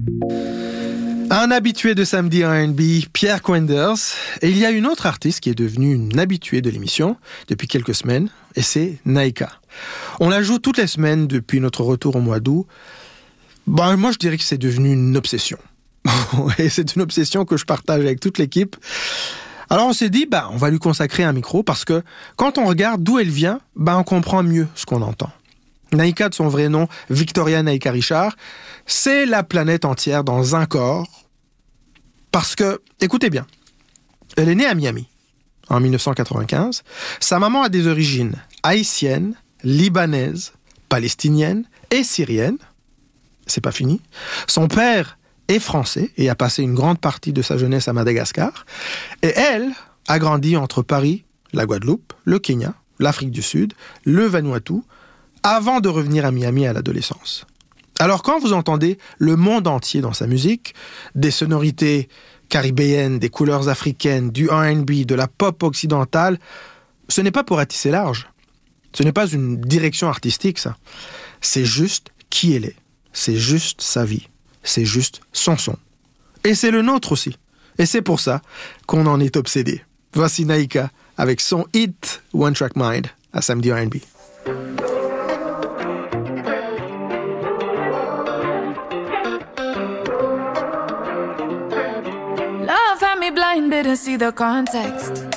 Un habitué de Samedi R&B, Pierre Quenders. Et il y a une autre artiste qui est devenue une habituée de l'émission depuis quelques semaines, et c'est Naïka. On la joue toutes les semaines depuis notre retour au mois d'août. Moi, je dirais que c'est devenu une obsession. Et c'est une obsession que je partage avec toute l'équipe. Alors on s'est dit, on va lui consacrer un micro parce que quand on regarde d'où elle vient, on comprend mieux ce qu'on entend. Naïka, de son vrai nom, Victoria Naïka Richard, c'est la planète entière dans un corps. Parce que, écoutez bien, elle est née à Miami en 1995. Sa maman a des origines haïtiennes, libanaises, palestiniennes et syriennes. C'est pas fini. Son père est français et a passé une grande partie de sa jeunesse à Madagascar. Et elle a grandi entre Paris, la Guadeloupe, le Kenya, l'Afrique du Sud, le Vanuatu, avant de revenir à Miami à l'adolescence. Alors quand vous entendez le monde entier dans sa musique, des sonorités caribéennes, des couleurs africaines, du R&B, de la pop occidentale, ce n'est pas pour ratisser large. Ce n'est pas une direction artistique, ça. C'est juste qui elle est. C'est juste sa vie. C'est juste son son. Et c'est le nôtre aussi. Et c'est pour ça qu'on en est obsédé. Voici Naïka avec son hit One Track Mind à Samedi R&B. Love had me blind, didn't see the context.